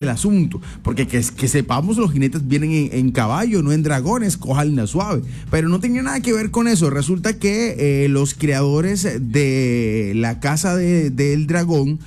asunto, porque que sepamos, los jinetes vienen en caballo, no en dragones, cójanla suave, pero no tenía nada que ver con eso. Resulta que los creadores de la Casa del Dragón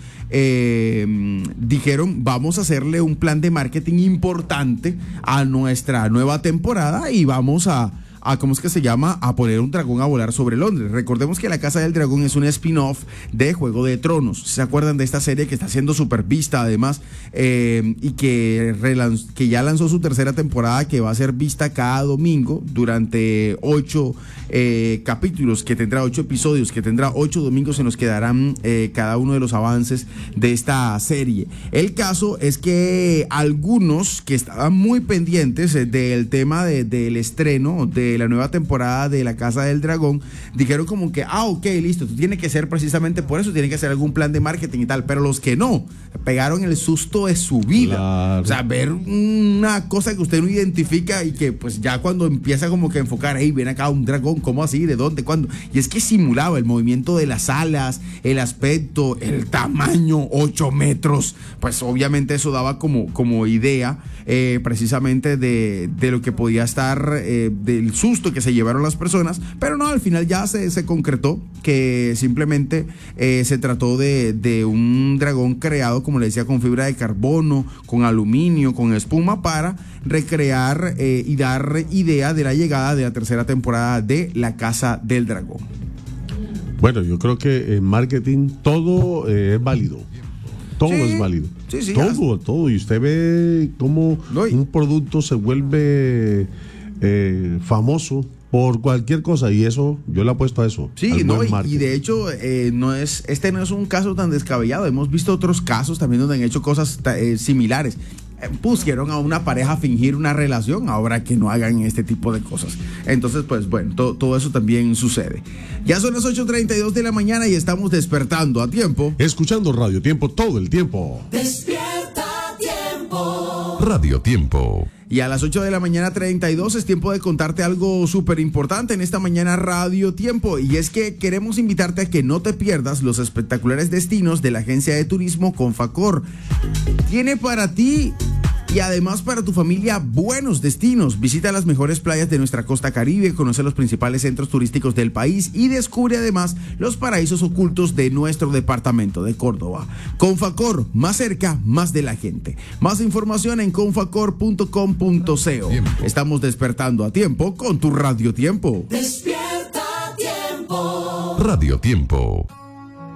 dijeron: vamos a hacerle un plan de marketing importante a nuestra nueva temporada y vamos a ¿cómo es que se llama? A poner un dragón a volar sobre Londres. Recordemos que La Casa del Dragón es un spin-off de Juego de Tronos. ¿Se acuerdan de esta serie que está siendo súper vista además? Y que ya lanzó su tercera temporada, que va a ser vista cada domingo durante 8 capítulos, que tendrá 8 episodios, que tendrá 8 domingos en los que darán cada uno de los avances de esta serie. El caso es que algunos que estaban muy pendientes del tema del estreno de la nueva temporada de La Casa del Dragón dijeron como que, ok, listo, tú tienes que ser precisamente por eso, tienes que hacer algún plan de marketing y tal, pero los que no, pegaron el susto de su vida. Claro. O sea, ver una cosa que usted no identifica y que pues ya cuando empieza como que a enfocar, hey, ven acá un dragón, ¿cómo así? ¿De dónde? ¿Cuándo? Y es que simulaba el movimiento de las alas, el aspecto, el tamaño, 8 metros, pues obviamente eso daba como idea precisamente de lo que podía estar, del susto que se llevaron las personas, pero no, al final ya se concretó que simplemente se trató de un dragón creado, como le decía, con fibra de carbono, con aluminio, con espuma, para recrear y dar idea de la llegada de la tercera temporada de La Casa del Dragón. Bueno, yo creo que en marketing todo es válido. Todo es válido. Sí, todo. Y usted ve cómo un producto se vuelve famoso por cualquier cosa, y eso, yo le apuesto a eso. Sí, y de hecho, este no es un caso tan descabellado. Hemos visto otros casos también donde han hecho cosas similares. Pusieron a una pareja a fingir una relación, ahora que no hagan este tipo de cosas. Entonces, pues bueno, todo eso también sucede. Ya son las 8:32 de la mañana y estamos despertando a tiempo. Escuchando Radio Tiempo todo el tiempo. Despierta Tiempo. Radio Tiempo. Y a las 8 de la mañana 32 es tiempo de contarte algo súper importante en esta mañana Radio Tiempo, y es que queremos invitarte a que no te pierdas los espectaculares destinos de la agencia de turismo Confacor. Tiene para ti y además para tu familia buenos destinos. Visita las mejores playas de nuestra costa caribe, conoce los principales centros turísticos del país y descubre además los paraísos ocultos de nuestro departamento de Córdoba. Confacor, más cerca, más de la gente. Más información en confacor.com.co. Estamos despertando a tiempo con tu Radio Tiempo. Despierta Tiempo. Radio Tiempo.